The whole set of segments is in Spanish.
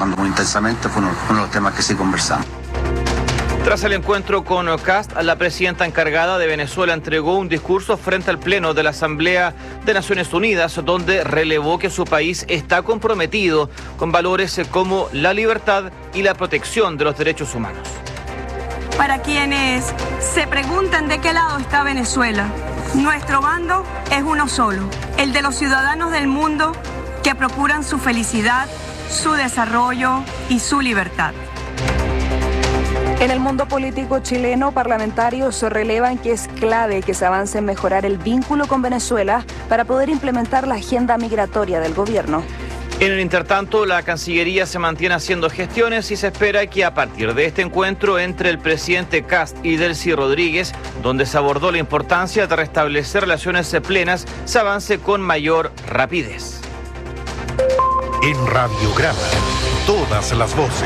trabajando muy intensamente, fue uno de los temas que sí conversamos. Tras el encuentro con Kast, la presidenta encargada de Venezuela entregó un discurso frente al Pleno de la Asamblea de Naciones Unidas, donde relevó que su país está comprometido con valores como la libertad y la protección de los derechos humanos. Para quienes se preguntan de qué lado está Venezuela, nuestro bando es uno solo, el de los ciudadanos del mundo que procuran su felicidad, su desarrollo y su libertad. En el mundo político chileno, parlamentarios relevan que es clave que se avance en mejorar el vínculo con Venezuela para poder implementar la agenda migratoria del gobierno. En el intertanto, la Cancillería se mantiene haciendo gestiones y se espera que a partir de este encuentro entre el presidente Kast y Delcy Rodríguez, donde se abordó la importancia de restablecer relaciones plenas, se avance con mayor rapidez. En Radiograma, todas las voces.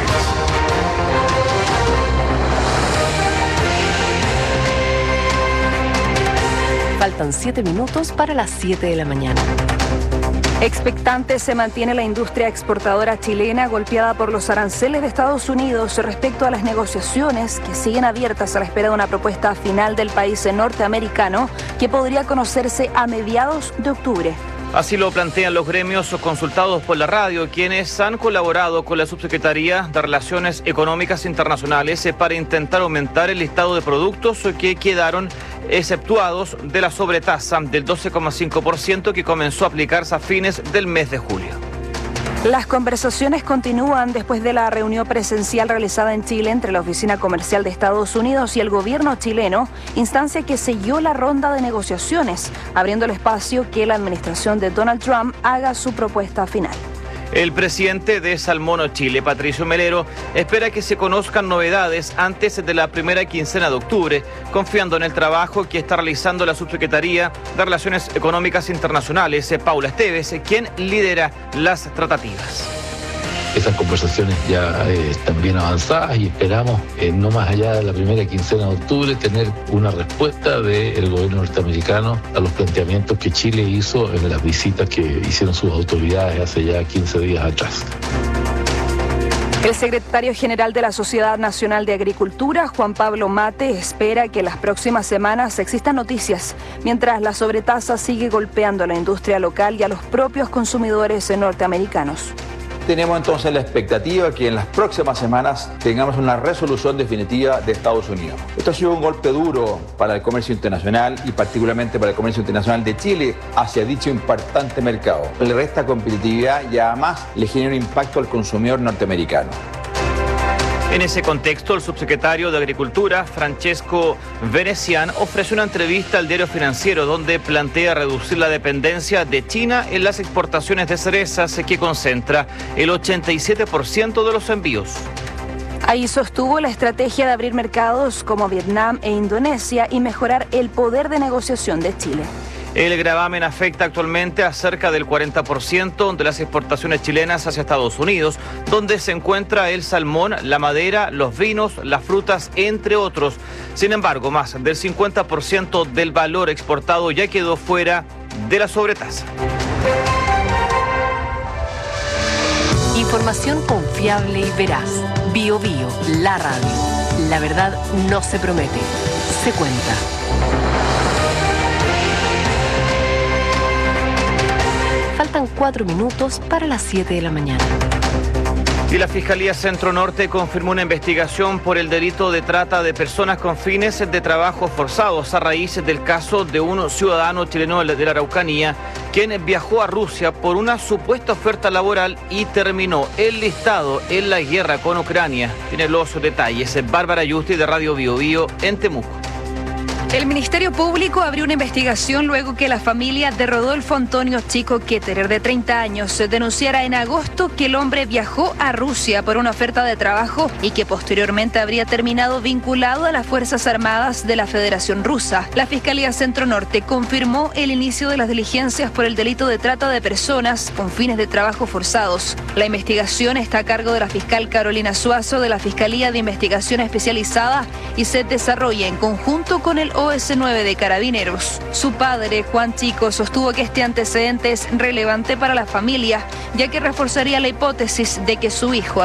Faltan 7 minutos para las 7 de la mañana. Expectante se mantiene la industria exportadora chilena golpeada por los aranceles de Estados Unidos respecto a las negociaciones que siguen abiertas a la espera de una propuesta final del país norteamericano que podría conocerse a mediados de octubre. Así lo plantean los gremios consultados por la radio, quienes han colaborado con la Subsecretaría de Relaciones Económicas Internacionales para intentar aumentar el listado de productos que quedaron exceptuados de la sobretasa del 12,5% que comenzó a aplicarse a fines del mes de julio. Las conversaciones continúan después de la reunión presencial realizada en Chile entre la Oficina Comercial de Estados Unidos y el gobierno chileno, instancia que selló la ronda de negociaciones, abriendo el espacio que la administración de Donald Trump haga su propuesta final. El presidente de Salmono Chile, Patricio Melero, espera que se conozcan novedades antes de la primera quincena de octubre, confiando en el trabajo que está realizando la Subsecretaría de Relaciones Económicas Internacionales, Paula Esteves, quien lidera las tratativas. Esas conversaciones ya están bien avanzadas y esperamos, no más allá de la primera quincena de octubre, tener una respuesta del gobierno norteamericano a los planteamientos que Chile hizo en las visitas que hicieron sus autoridades hace ya 15 días atrás. El secretario general de la Sociedad Nacional de Agricultura, Juan Pablo Mate, espera que en las próximas semanas existan noticias, mientras la sobretasa sigue golpeando a la industria local y a los propios consumidores norteamericanos. Tenemos entonces la expectativa que en las próximas semanas tengamos una resolución definitiva de Estados Unidos. Esto ha sido un golpe duro para el comercio internacional y particularmente para el comercio internacional de Chile hacia dicho importante mercado. Le resta competitividad y además le genera un impacto al consumidor norteamericano. En ese contexto, el subsecretario de Agricultura, Francesco Venecian, ofreció una entrevista al Diario Financiero donde plantea reducir la dependencia de China en las exportaciones de cerezas, que concentra el 87% de los envíos. Ahí sostuvo la estrategia de abrir mercados como Vietnam e Indonesia y mejorar el poder de negociación de Chile. El gravamen afecta actualmente a cerca del 40% de las exportaciones chilenas hacia Estados Unidos, donde se encuentra el salmón, la madera, los vinos, las frutas, entre otros. Sin embargo, más del 50% del valor exportado ya quedó fuera de la sobretasa. Información confiable y veraz. Bio Bio, la radio. La verdad no se promete, se cuenta. Faltan 4 minutos para las 7 de la mañana. Y la Fiscalía Centro Norte confirmó una investigación por el delito de trata de personas con fines de trabajo forzados a raíz del caso de un ciudadano chileno de la Araucanía quien viajó a Rusia por una supuesta oferta laboral y terminó enlistado en la guerra con Ucrania. Tiene los detalles Bárbara Yusti de Radio Bio Bio en Temuco. El Ministerio Público abrió una investigación luego que la familia de Rodolfo Antonio Chico Ketterer, de 30 años, denunciara en agosto que el hombre viajó a Rusia por una oferta de trabajo y que posteriormente habría terminado vinculado a las Fuerzas Armadas de la Federación Rusa. La Fiscalía Centro Norte confirmó el inicio de las diligencias por el delito de trata de personas con fines de trabajo forzados. La investigación está a cargo de la fiscal Carolina Suazo de la Fiscalía de Investigación Especializada y se desarrolla en conjunto con el OS9 de Carabineros. Su padre, Juan Chico, sostuvo que este antecedente es relevante para la familia, ya que reforzaría la hipótesis de que su hijo